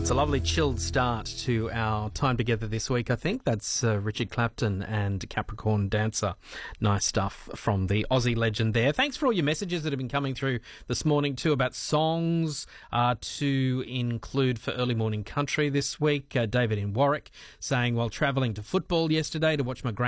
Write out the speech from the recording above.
It's a lovely chilled start to our time together this week, I think. That's Richard Clapton and Capricorn Dancer. Nice stuff from the Aussie legend there. Thanks for all your messages that have been coming through this morning too about songs to include for early morning country this week. David in Warwick saying, while travelling to football yesterday to watch my